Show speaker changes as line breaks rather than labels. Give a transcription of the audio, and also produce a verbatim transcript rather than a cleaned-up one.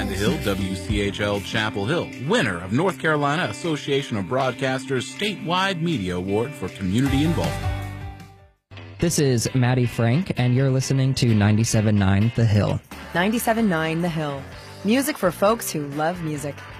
The Hill, W C H L Chapel Hill, winner of North Carolina Association of Broadcasters Statewide Media Award for Community Involvement.
This is Maddie Frank, and you're listening to ninety-seven point nine The Hill.
ninety-seven point nine The Hill. Music for folks who love music.